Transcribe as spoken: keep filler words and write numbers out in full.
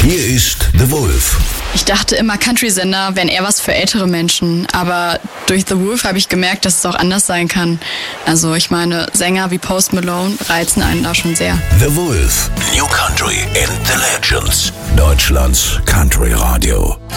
Hier ist The Wolf. Ich dachte immer, Country-Sender wären eher was für ältere Menschen, aber durch The Wolf habe ich gemerkt, dass es auch anders sein kann. Also ich meine, Sänger wie Post Malone reizen einen da schon sehr. The Wolf, New Country and the Legends, Deutschlands Country Radio.